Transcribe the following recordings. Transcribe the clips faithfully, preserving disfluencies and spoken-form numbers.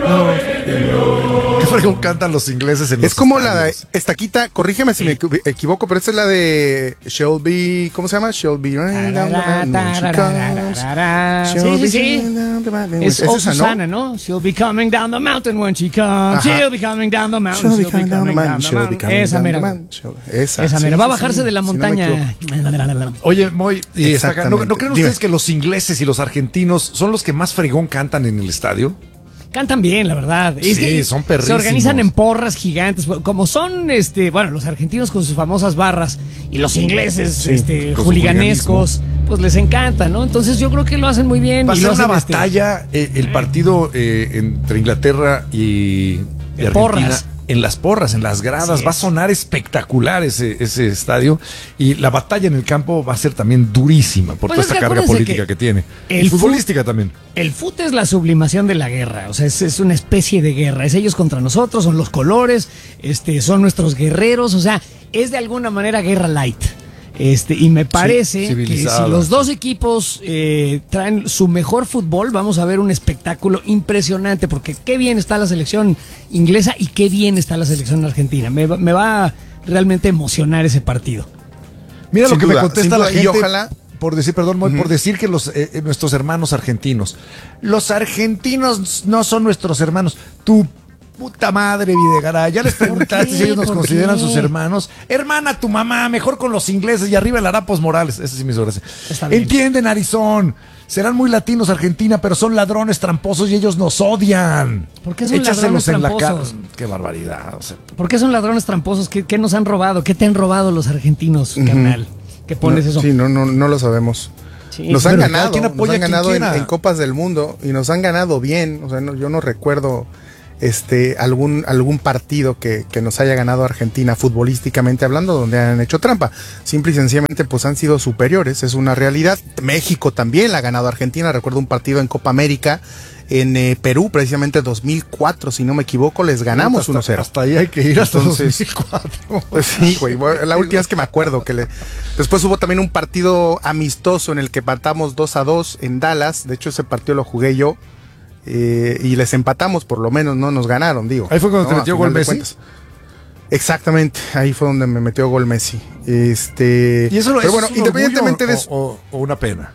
¿Qué fregón cantan los ingleses en los Es como estadios? la estaquita, corrígeme si me equi- equivoco, pero esta es la de Shelby, ¿cómo se llama? Shelby. Sí, sí, sí. Es Es oh, esa, ¿no? Susana, ¿no? She'll be coming down the mountain when she comes. Ajá. She'll be coming down the mountain. She'll be coming down the mountain, she'll be coming Esa down the mera. mountain. Esa, Esa sí, mera. sí, Va a sí, bajarse de la si no me montaña. equivoco. Oye, Moy, y está acá, ¿no, Exactamente. ¿no creen Dime. ustedes que los ingleses y los argentinos son los que más fregón cantan en el estadio? Cantan bien, la verdad. Es Sí, que son se perrísimos. organizan en porras gigantes. Como son, este, bueno, los argentinos con sus famosas barras y los ingleses, Sí, este, con su juliganescos, pues les encanta, ¿no? Entonces yo creo que lo hacen muy bien. Va a y ser lo una hacen, este, batalla eh, el partido eh, entre Inglaterra y, y De Argentina. porras. En las porras, en las gradas, Así va a es. sonar espectacular ese, ese estadio. Y la batalla en el campo va a ser también durísima por Pues toda es esta que carga acuérdense política que que, tiene. el Y futbolística también. El fútbol es la sublimación de la guerra, o sea, es, es una especie de guerra, es ellos contra nosotros, son los colores, este, son nuestros guerreros, o sea, es de alguna manera guerra light. Este, y me parece que civilizada. si los dos equipos eh, traen su mejor fútbol, vamos a ver un espectáculo impresionante, porque qué bien está la selección inglesa y qué bien está la selección argentina. Me, va- me va a realmente emocionar ese partido. Mira Sin lo que duda, me contesta sin la duda, y gente. ojalá- Por decir, perdón, Moy, por decir que los eh, eh, nuestros hermanos argentinos. Los argentinos no son nuestros hermanos. Tu puta madre, Videgaray. Ya les preguntaste qué? si ellos nos ¿Por consideran qué? sus hermanos. Hermana, tu mamá, mejor con los ingleses y arriba el Harapos Morales. Ese sí me hizo gracia. Está bien. Entienden, Arizón. Serán muy latinos Argentina, pero son ladrones tramposos y ellos nos odian. ¿Por qué son Échaselos ladrones en la cara. tramposos? Qué barbaridad. O sea, ¿Por qué son ladrones tramposos? ¿Qué, qué nos han robado? ¿Qué te han robado los argentinos, carnal? ¿Qué pones No, eso? Sí, no, no, no lo sabemos. Sí, Nos pero han cada ganado, quien nos apoya a han quien ganado en, quiera. en Copas del Mundo y nos han ganado bien. O sea, no- yo no recuerdo este algún algún partido que, que nos haya ganado Argentina futbolísticamente hablando donde han hecho trampa. Simple y sencillamente pues han sido superiores, es una realidad. México también la ha ganado a Argentina. Recuerdo un partido en Copa América en eh, Perú, precisamente dos mil cuatro, si no me equivoco, les ganamos hasta, uno cero. Hasta ahí hay que ir hasta Entonces, dos mil cuatro. Pues sí, güey. Bueno, la última vez que me acuerdo que le. Después hubo también un partido amistoso en el que empatamos dos a dos en Dallas. De hecho, ese partido lo jugué yo. eh, y les empatamos, por lo menos, no nos ganaron, digo. Ahí fue cuando te ¿no? metió A gol final de Messi. cuentas. Exactamente, ahí fue donde me metió gol Messi. Este. ¿Y eso, pero eso bueno, es un independientemente de orgullo eso. o, o- o una pena?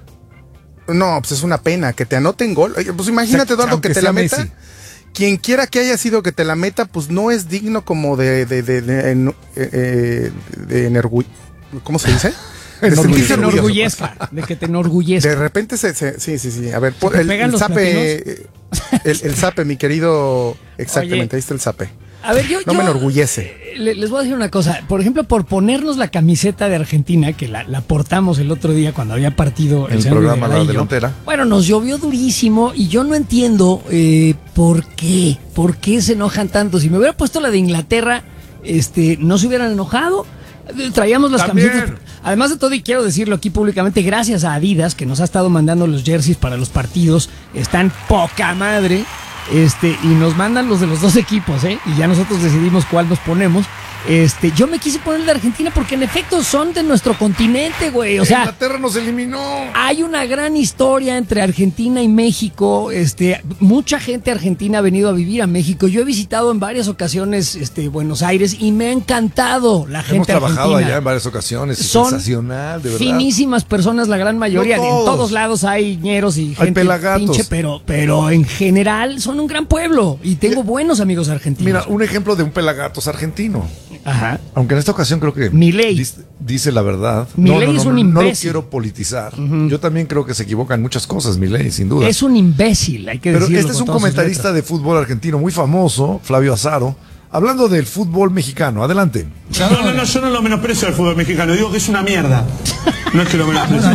No, pues es una pena que te anoten gol. Oye, pues imagínate, O sea, Eduardo, aunque que te sea la meta. Messi. Quien quiera que haya sido que te la meta, pues no es digno como de. de, de, de, en- eh, eh, de enorgu- ¿Cómo se dice? De que te sentirse orgulloso. enorgullezca, de que te enorgullezca. De repente se, se- sí, sí, sí. A ver, ¿Se te el, pegan el los zape, eh, el, el zape, mi querido, exactamente, Oye. ahí está el zape. A ver, yo, No yo, me enorgullece. eh, le- les voy a decir una cosa. Por ejemplo, por ponernos la camiseta de Argentina, que la, la portamos el otro día cuando había partido El señor programa Videgaray La y yo. Delantera. Bueno, nos llovió durísimo y yo no entiendo eh, por qué. ¿Por qué se enojan tanto? Si me hubiera puesto la de Inglaterra, este, no se hubieran enojado. Eh, Traíamos las También. camisetas. Además de todo, y quiero decirlo aquí públicamente, gracias a Adidas, que nos ha estado mandando los jerseys para los partidos. Están poca madre. Este, y nos mandan los de los dos equipos, ¿eh? Y ya nosotros decidimos cuál nos ponemos. Este, yo me quise poner el de Argentina porque en efecto son de nuestro continente, güey. O sea, Inglaterra nos eliminó. hay una gran historia entre Argentina y México. Este, mucha gente argentina ha venido a vivir a México. Yo he visitado en varias ocasiones este, Buenos Aires y me ha encantado la Hemos gente trabajado argentina. allá en varias ocasiones. y Son sensacional, de verdad. finísimas personas, la gran mayoría. No En todos. todos lados hay ñeros y Hay gente pelagatos. pinche, pero, pero en general son un gran pueblo y tengo buenos amigos argentinos. Mira, un ejemplo de un pelagatos argentino. Ajá. Aunque en esta ocasión creo que Milei. dice, dice la verdad. Milei no, no, es no, un no, no lo imbécil. quiero politizar. Yo también creo que se equivocan muchas cosas, Milei, sin duda. Es un imbécil, hay que Pero decirlo. este es con un todas sus comentarista letras. de fútbol argentino muy famoso, Flavio Azaro, hablando del fútbol mexicano. Adelante. No, no, no, yo no lo menosprecio al fútbol mexicano, digo que es una mierda. No es que lo menosprecio.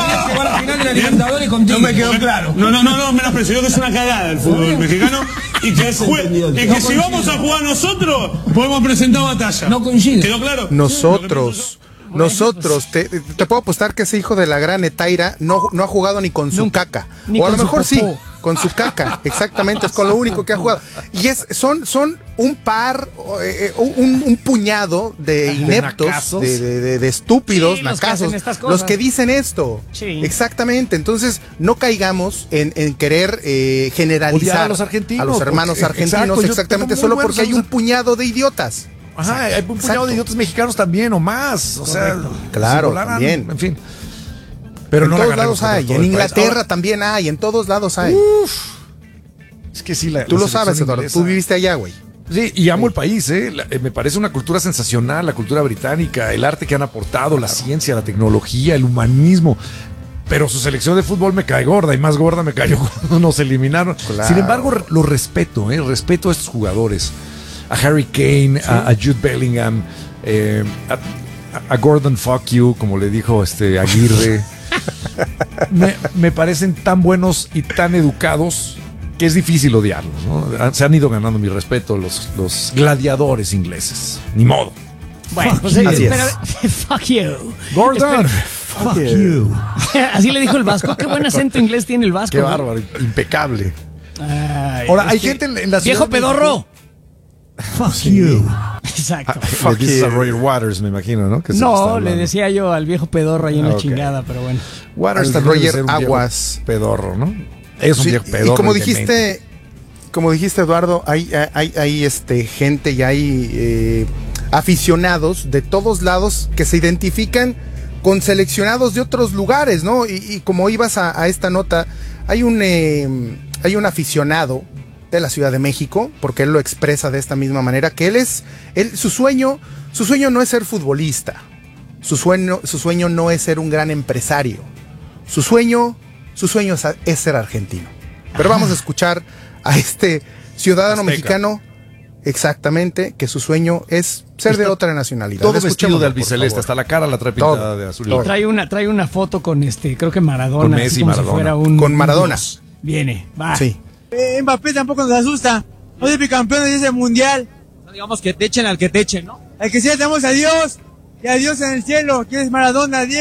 No me quedó claro. No, no, no, no menosprecio, digo que es una cagada el fútbol mexicano y que, jue- y que si vamos a jugar nosotros, podemos presentar batalla. No coincide. ¿Quedó claro? Nosotros, nosotros, te, te puedo apostar que ese hijo de la gran Etaira no, no ha jugado ni con su Nunca. caca. Ni O a con lo su mejor sí, popó. con su caca, exactamente, es con lo único que ha jugado. Y es, son, son un par, eh, un, un puñado de ineptos, de, de, de, de estúpidos, sí, los nacasos, que hacen los que dicen esto. Sí. Exactamente, entonces no caigamos en, en querer eh, generalizar a los argentinos, a los hermanos porque, argentinos, exacto, exactamente, solo porque hay un puñado de idiotas. Ajá, hay un puñado Exacto. de idiotas mexicanos también o más. O Correcto. sea, Claro, si volaran, también. En fin. Pero en no la todos agarremos lados contra hay, todo en el país. Inglaterra Ahora, también hay, en todos lados hay. Uf, es que sí, la, Tú la lo sabes, selección Eduardo, inglesa- tú viviste allá, güey. Sí, y amo el país, ¿eh? La- eh, me parece una cultura sensacional, la cultura británica, el arte que han aportado, la ciencia, la tecnología, el humanismo. Pero su selección de fútbol me cae gorda y más gorda me cayó cuando nos eliminaron. Claro. Sin embargo, re- lo respeto, ¿eh? Respeto a estos jugadores. A Harry Kane, a, a Jude Bellingham, eh, a, a Gordon Fuck You, como le dijo este Aguirre. me, me parecen tan buenos y tan educados que es difícil odiarlos, ¿no? Se han ido ganando mi respeto los, los gladiadores ingleses. Ni modo. Bueno, pues Así espera, es. fuck you. Gordon. Fuck you. Así le dijo el vasco. Qué buen acento inglés tiene el vasco. Qué ¿no? bárbaro, impecable. Ay, Ahora, hay este, gente en, en la ciudad Viejo de México- pedorro. Fuck you. Exacto. Le dices a Roger Waters, me imagino, ¿no? Que se No, está le hablando. decía yo al viejo pedorro ahí en Ah, la ok. chingada, pero bueno. Waters Al también debe Roger ser un viejo Aguas. pedorro, ¿no? Es un Sí, viejo y pedorro. como y demente. dijiste, como dijiste, Eduardo, hay, hay, hay este, gente y hay eh, aficionados de todos lados que se identifican con seleccionados de otros lugares, ¿no? Y, y como ibas a, a esta nota, hay un, eh, hay un aficionado de la Ciudad de México, porque él lo expresa de esta misma manera, que él es, él, su sueño, su sueño no es ser futbolista, su sueño, su sueño no es ser un gran empresario, su sueño, su sueño es, es ser argentino. Pero vamos a escuchar a este ciudadano Azteca. mexicano, exactamente, que su sueño es ser de Está otra nacionalidad. Todo vestido Escuchémoslo, de por albiceleste, favor. hasta la cara la trae pintada Todo, de azul. y todo. blanco. Trae una, trae una foto con este, creo que Maradona. Con así Messi, como si Maradona. fuera un- Con Maradona. un dios. Viene, va. Sí. Eh, Mbappé tampoco nos asusta. No es bicampeón de ese mundial. No digamos que te echen al que te echen, ¿no? Al que sea, damos a Dios. Y a Dios en el cielo. ¿Quieres Maradona, Diego?